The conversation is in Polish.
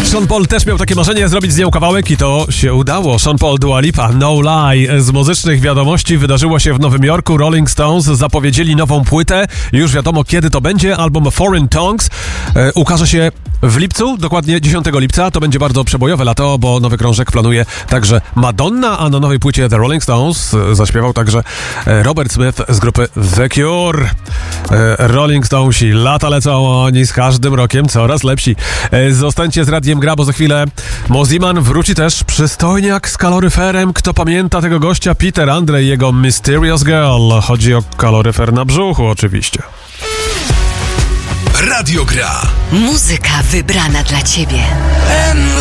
Sean Paul też miał takie marzenie zrobić z nią kawałek i to się udało. Sean Paul, Dua Lipa, No Lie. Z muzycznych wiadomości wydarzyło się w Nowym Jorku. Rolling Stones zapowiedzieli nową płytę. Już wiadomo, kiedy to będzie. Album Foreign Tongues ukaże się w lipcu, dokładnie 10 lipca. To będzie bardzo przebojowe lato, bo nowy krążek planuje także Madonna, a na nowej płycie The Rolling Stones zaśpiewał także Robert Smith z grupy The Cure. Rolling Stonesi, lata lecą, oni z każdym rokiem coraz lepsi. Zostańcie z Radiem Gra, bo za chwilę Mosimann wróci też przystojniak z kaloryferem. Kto pamięta tego gościa? Peter Andre i jego Mysterious Girl. Chodzi o kaloryfer na brzuchu oczywiście. Radio Gra. Muzyka wybrana dla Ciebie.